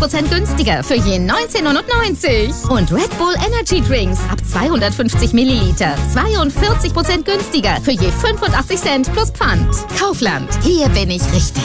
20% günstiger für je 19,99 €. Und Red Bull Energy Drinks ab 250 Milliliter 42% günstiger für je 85 Cent plus Pfand. Kaufland, hier bin ich richtig.